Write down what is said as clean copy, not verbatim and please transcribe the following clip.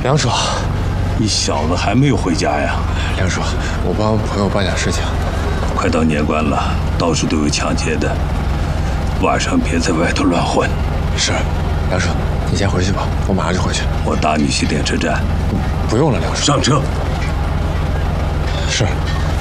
梁叔， 你小子还没有回家呀？ 梁叔，我帮朋友办点事情。 快到年关了，到处都有抢劫的，晚上别在外头乱混。 是，梁叔，你先回去吧，我马上就回去。 我搭你去电车站。 不用了，梁叔。 上车。 是。